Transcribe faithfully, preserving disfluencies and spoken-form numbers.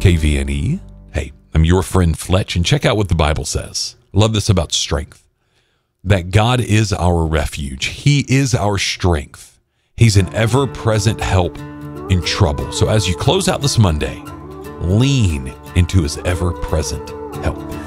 K V N E. Hey, I'm your friend Fletch, and check out what the Bible says. I love this about strength. That God is our refuge. He is our strength. He's an ever-present help in trouble. So as you close out this Monday, lean into his ever-present help.